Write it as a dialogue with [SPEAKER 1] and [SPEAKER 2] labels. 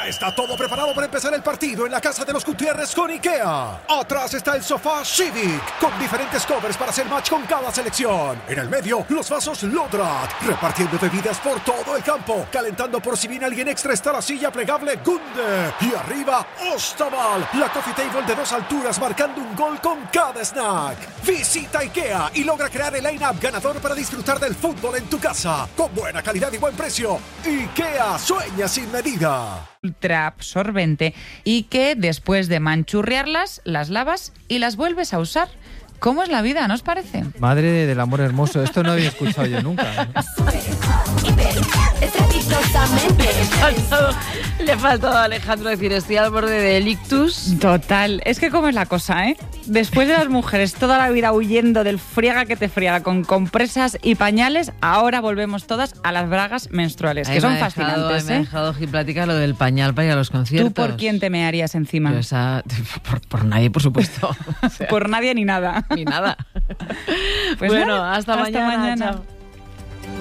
[SPEAKER 1] Ya está todo preparado para empezar el partido en la casa de los Gutiérrez con IKEA. Atrás está el sofá Civic, con diferentes covers para hacer match con cada selección. En el medio, los vasos Lodrat, repartiendo bebidas por todo el campo. Calentando por si viene alguien extra está la silla plegable Gunde. Y arriba, Ostaval, la coffee table de 2 alturas marcando un gol con cada snack. Visita IKEA y logra crear el line-up ganador para disfrutar del fútbol en tu casa. Con buena calidad y buen precio. IKEA, sueña sin medida.
[SPEAKER 2] Ultra absorbente y que después de manchurrearlas, las lavas y las vuelves a usar. ¿Cómo es la vida, no os parece?
[SPEAKER 3] Madre del amor hermoso, esto no había escuchado yo nunca.
[SPEAKER 4] Le faltó a Alejandro decir, estoy al borde del ictus.
[SPEAKER 2] Total, es que cómo es la cosa, ¿eh? Después de las mujeres toda la vida huyendo del friega que te friega con compresas y pañales, ahora volvemos todas a las bragas menstruales, que son fascinantes,
[SPEAKER 4] Me ha dejado Giplática lo del pañal para ir a los conciertos.
[SPEAKER 2] ¿Tú por quién te mearías encima?
[SPEAKER 4] Pues por nadie, por supuesto.
[SPEAKER 2] Por nadie ni nada.
[SPEAKER 4] Ni nada.
[SPEAKER 2] Pues
[SPEAKER 4] bueno,
[SPEAKER 2] nada,
[SPEAKER 4] hasta mañana. Chao.